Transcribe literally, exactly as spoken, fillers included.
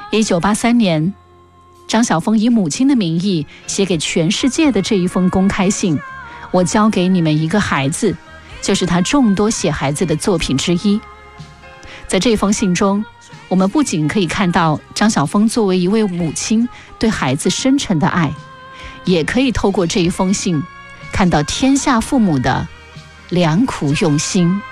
一九八三年，张晓峰以母亲的名义写给全世界的这一封公开信，我交给你们一个孩子，就是他众多写孩子的作品之一。在这封信中，我们不仅可以看到张晓峰作为一位母亲对孩子深沉的爱，也可以透过这一封信看到天下父母的良苦用心。